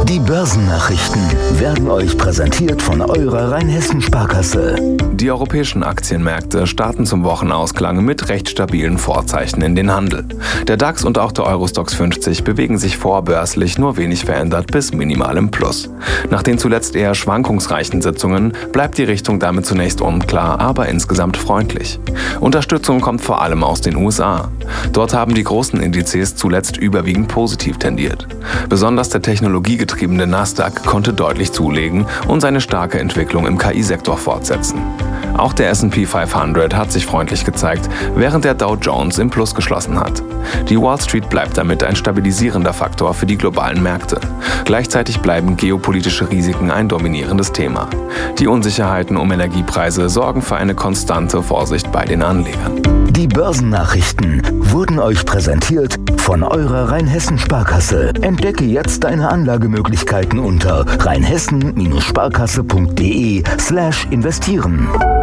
Die Börsennachrichten werden euch präsentiert von eurer Rheinhessen-Sparkasse. Die europäischen Aktienmärkte starten zum Wochenausklang mit recht stabilen Vorzeichen in den Handel. Der DAX und auch der Eurostoxx 50 bewegen sich vorbörslich nur wenig verändert bis minimal im Plus. Nach den zuletzt eher schwankungsreichen Sitzungen bleibt die Richtung damit zunächst unklar, aber insgesamt freundlich. Unterstützung kommt vor allem aus den USA. Dort haben die großen Indizes zuletzt überwiegend positiv tendiert. Besonders der technologiegetriebene Nasdaq konnte deutlich zulegen und seine starke Entwicklung im KI-Sektor fortsetzen. Auch der S&P 500 hat sich freundlich gezeigt, während der Dow Jones im Plus geschlossen hat. Die Wall Street bleibt damit ein stabilisierender Faktor für die globalen Märkte. Gleichzeitig bleiben geopolitische Risiken ein dominierendes Thema. Die Unsicherheiten um Energiepreise sorgen für eine konstante Vorsicht bei den Anlegern. Die Börsennachrichten wurden euch präsentiert von eurer Rheinhessen-Sparkasse. Entdecke jetzt deine Anlagemöglichkeiten unter rheinhessen-sparkasse.de/investieren.